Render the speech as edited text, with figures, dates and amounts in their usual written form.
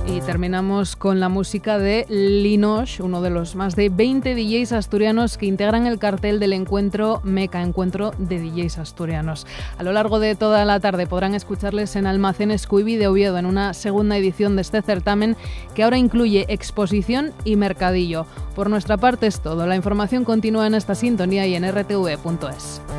Y terminamos con la música de Linosh, uno de los más de 20 DJs asturianos que integran el cartel del encuentro MECA, Encuentro de DJs Asturianos. A lo largo de toda la tarde podrán escucharles en Almacenes Cuivi de Oviedo en una segunda edición de este certamen que ahora incluye exposición y mercadillo. Por nuestra parte es todo. La información continúa en esta sintonía y en rtv.es.